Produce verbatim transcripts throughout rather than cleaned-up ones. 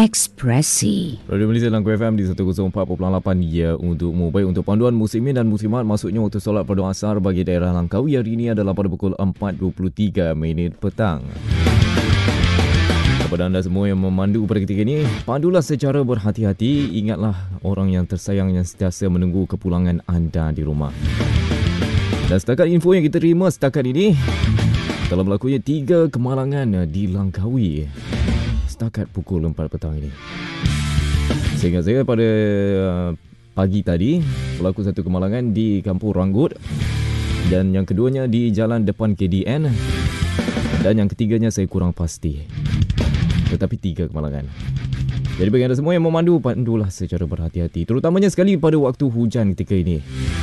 Ekspresi Radio Malaysia Langkawi F M di seratus empat perpuluhan lapan ya untukmu. Baik, untuk panduan muslimin dan muslimat masuknya waktu solat pada asar bagi daerah Langkawi hari ini adalah pada pukul empat dua puluh tiga minit petang. Kepada anda semua yang memandu pada ketika ini, pandulah secara berhati-hati. Ingatlah orang yang tersayang yang sentiasa menunggu kepulangan anda di rumah. Dan setakat info yang kita terima setakat ini, telah berlakunya tiga kemalangan di Langkawi setakat pukul empat petang ini. Sehingga saya pada pagi tadi berlaku satu kemalangan di Kampung Ranggut, dan yang keduanya di Jalan Depan K D N, dan yang ketiganya saya kurang pasti. Tetapi tiga kemalangan. Jadi bagi anda semua yang memandu, pandulah secara berhati-hati, terutamanya sekali pada waktu hujan ketika ini.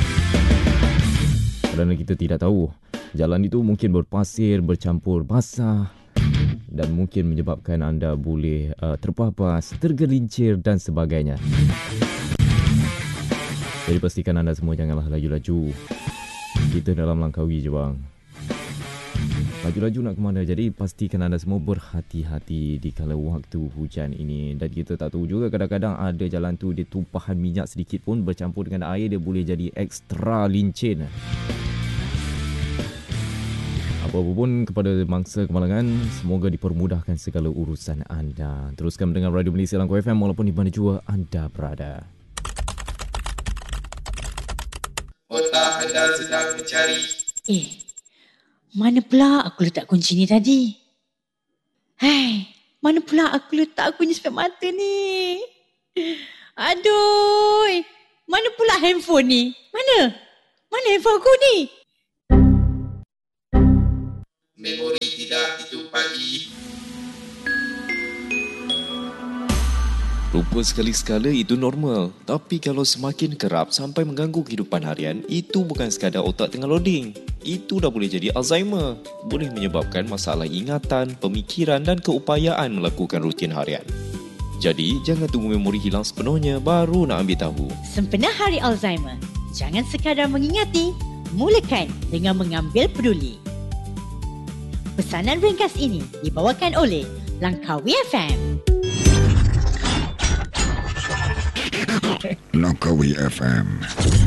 Kerana kita tidak tahu, jalan itu mungkin berpasir, bercampur basah, dan mungkin menyebabkan anda boleh uh, terpapas, tergelincir dan sebagainya. Jadi pastikan anda semua janganlah laju-laju. Kita dalam Langkawi je bang. Laju-laju nak ke mana? Jadi pastikan anda semua berhati-hati di kala waktu hujan ini. Dan kita tak tahu juga, kadang-kadang ada jalan tu dia tumpahan minyak sedikit pun bercampur dengan air, dia boleh jadi ekstra licin. Apa-apa pun kepada mangsa kemalangan, semoga dipermudahkan segala urusan anda. Teruskan mendengar Radio Malaysia Langkawi F M walaupun di mana jua anda berada. Otak anda sedang mencari. Eh, mana pula aku letak kunci ni tadi? Hai, mana pula aku letak kunci sepet mata ni? Aduh, mana pula handphone ni? Mana? Mana handphone aku ni? Memori tidak dijumpai. Lupa sekali-sekala itu normal. Tapi kalau semakin kerap sampai mengganggu kehidupan harian, itu bukan sekadar otak tengah loading. Itu dah boleh jadi Alzheimer. Boleh menyebabkan masalah ingatan, pemikiran dan keupayaan melakukan rutin harian. Jadi, jangan tunggu memori hilang sepenuhnya baru nak ambil tahu. Sempena Hari Alzheimer, jangan sekadar mengingati, mulakan dengan mengambil peduli. Pesanan ringkas ini dibawakan oleh Langkawi F M. Langkawi F M.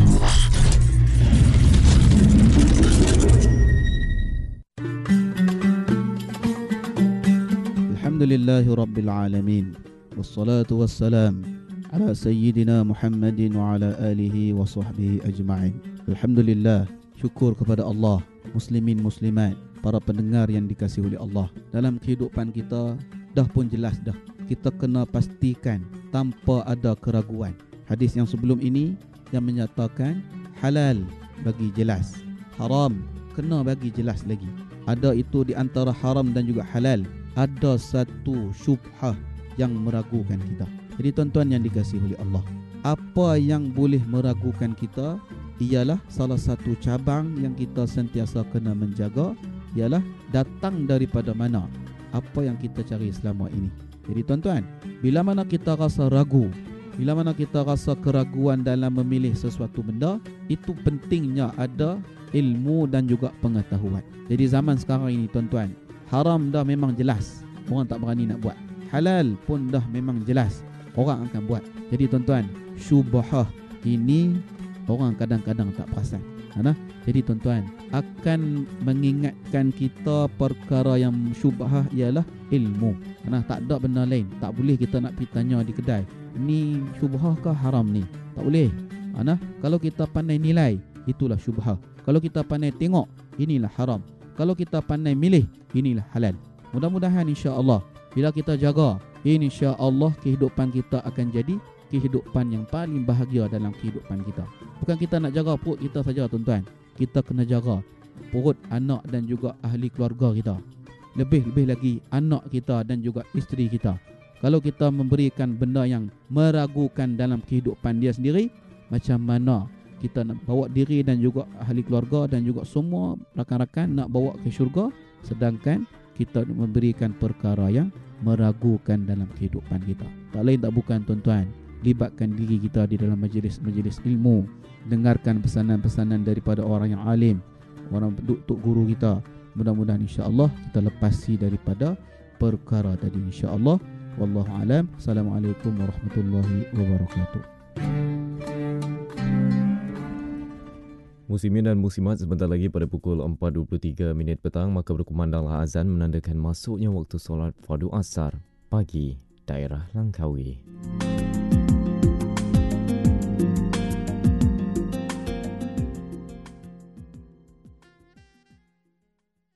Alhamdulillahi Rabbil Alamin. Wassalatu wassalam ala Sayyidina Muhammadin wa ala alihi wa sahbihi ajma'in. Alhamdulillah, syukur kepada Allah, muslimin muslimat, para pendengar yang dikasihi oleh Allah. Dalam kehidupan kita dah pun jelas dah, kita kena pastikan tanpa ada keraguan. Hadis yang sebelum ini yang menyatakan halal bagi jelas, haram kena bagi jelas lagi. Ada itu di antara haram dan juga halal, ada satu syubhah yang meragukan kita. Jadi tuan-tuan yang dikasihi oleh Allah, apa yang boleh meragukan kita ialah salah satu cabang yang kita sentiasa kena menjaga, ialah datang daripada mana apa yang kita cari selama ini. Jadi tuan-tuan, bila mana kita rasa ragu, bila mana kita rasa keraguan dalam memilih sesuatu benda, itu pentingnya ada ilmu dan juga pengetahuan. Jadi zaman sekarang ini tuan-tuan, haram dah memang jelas, orang tak berani nak buat. Halal pun dah memang jelas, orang akan buat. Jadi tuan-tuan, syubhah ini orang kadang-kadang tak perasan. Nah, jadi tuan-tuan, akan mengingatkan kita perkara yang syubhah ialah ilmu. Nah, tak ada benda lain. Tak boleh kita nak pergi tanya di kedai, ni syubhah ke haram ni? Tak boleh. Nah, kalau kita pandai nilai, itulah syubhah. Kalau kita pandai tengok, inilah haram. Kalau kita pandai milih, inilah halal. Mudah-mudahan insya-Allah bila kita jaga, insya-Allah kehidupan kita akan jadi kehidupan yang paling bahagia dalam kehidupan kita. Bukan kita nak jaga perut kita saja tuan-tuan, kita kena jaga perut anak dan juga ahli keluarga kita. Lebih-lebih lagi anak kita dan juga isteri kita. Kalau kita memberikan benda yang meragukan dalam kehidupan dia sendiri, macam mana kita nak bawa diri dan juga ahli keluarga dan juga semua rakan-rakan nak bawa ke syurga, sedangkan kita memberikan perkara yang meragukan dalam kehidupan kita. Tak lain tak bukan tuan-tuan, libatkan diri kita di dalam majlis-majlis ilmu, dengarkan pesanan-pesanan daripada orang yang alim, orang tok guru kita. Mudah-mudahan insya-Allah kita lepasi daripada perkara tadi insya-Allah. Wallahu alam. Assalamualaikum warahmatullahi wabarakatuh. Muslimin dan muslimat, sebentar lagi pada pukul empat dua puluh tiga minit petang maka berkumandanglah azan menandakan masuknya waktu solat fardu asar pagi daerah Langkawi.